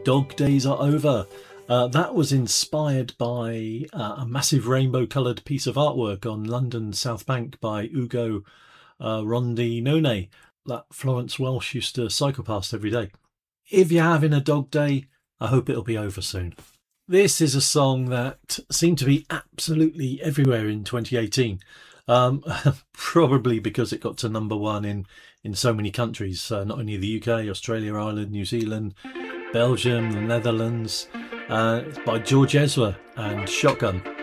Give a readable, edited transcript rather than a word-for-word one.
Dog Days Are Over. That was inspired by a massive rainbow-coloured piece of artwork on London's South Bank by Ugo Rondinone that Florence Welsh used to cycle past every day. If you're having a dog day, I hope it'll be over soon. This is a song that seemed to be absolutely everywhere in 2018. Probably because it got to number one in so many countries, not only the UK, Australia, Ireland, New Zealand, Belgium, the Netherlands. It's by George Ezra and Shotgun.